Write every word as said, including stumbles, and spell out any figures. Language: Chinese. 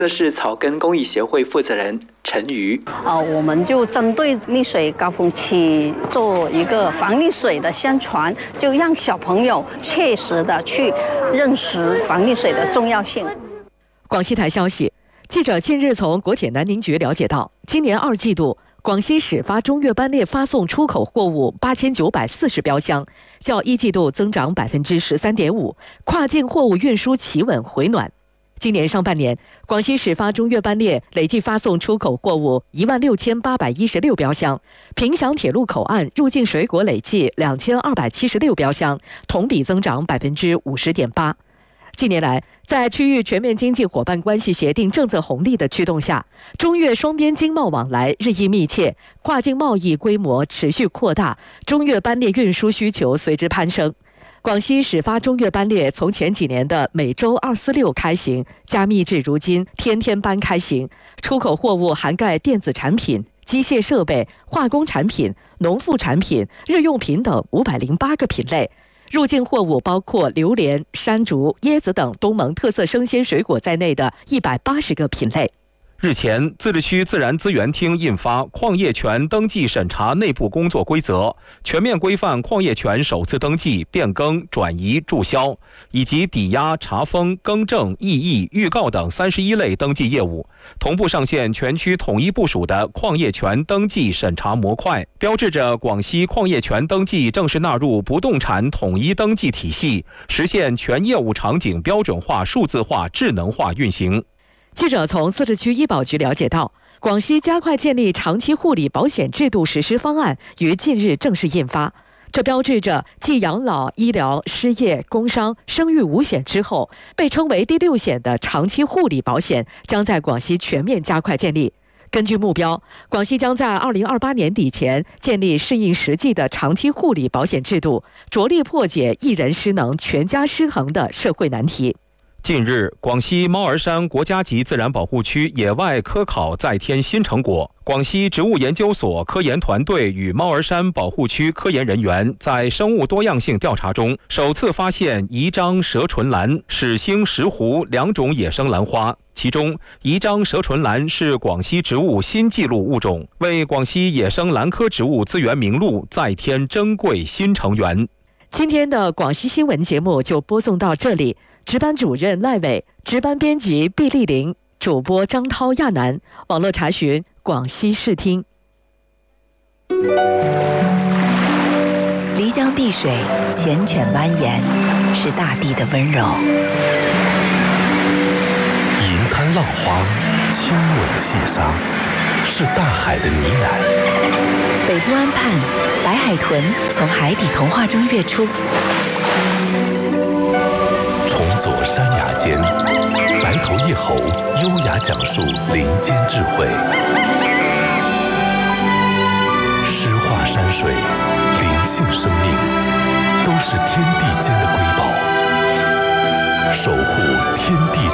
这是草根公益协会负责人陈瑜。 呃，我们就针对溺水高峰期做一个防溺水的宣传，就让小朋友切实的去认识防溺水的重要性。 广西台消息，记者近日从国铁南宁局了解到，今年二季度广西始发中越班列发送出口货物八千九百四十标箱，较一季度增长百分之十三点五，跨境货物运输企稳回暖。今年上半年，广西始发中越班列累计发送出口货物一万六千八百一十六标箱，凭祥铁路口岸入境水果累计两千二百七十六标箱，同比增长百分之五十点八。近年来，在区域全面经济伙伴关系协定政策红利的驱动下，中越双边经贸往来日益密切，跨境贸易规模持续扩大，中越班列运输需求随之攀升。广西始发中越班列从前几年的每周二四六开行，加密至如今天天班开行，出口货物涵盖电子产品、机械设备、化工产品、农副产品、日用品等五百零八个品类。入境货物包括榴莲、山竹、椰子等东盟特色生鲜水果在内的一百八十个品类。 日前，自治区自然资源厅印发《矿业权登记审查内部工作规则》，全面规范矿业权首次登记、变更、转移、注销以及抵押、查封、更正、异议、预告等三十一类登记业务，同步上线全区统一部署的矿业权登记审查模块，标志着广西矿业权登记正式纳入不动产统一登记体系，实现全业务场景标准化、数字化、智能化运行。 记者从自治区医保局了解到，广西加快建立长期护理保险制度实施方案于近日正式印发，这标志着继养老、医疗、失业、工伤、生育五险之后，被称为第六险的长期护理保险将在广西全面加快建立。根据目标，广西将在二零二八年底前建立适应实际的长期护理保险制度，着力破解一人失能、全家失衡的社会难题。 近日，广西猫儿山国家级自然保护区野外科考再添新成果。广西植物研究所科研团队与猫儿山保护区科研人员在生物多样性调查中，首次发现宜章蛇唇兰、始兴石斛两种野生兰花，其中宜章蛇唇兰是广西植物新纪录物种，为广西野生兰科植物资源名录再添珍贵新成员。 今天的广西新闻节目就播送到这里，值班主任赖伟，值班编辑毕丽玲，主播张涛、亚楠，网络查询广西视听。 漓江碧水，缱绻蜿蜒，是大地的温柔； 银滩浪花，亲吻细沙，是大海的呢喃。 北部湾畔，白海豚从海底童话中跃出。 重左山崖间，白头叶猴优雅讲述林间智慧。诗画山水，灵性生命，都是天地间的瑰宝。守护天地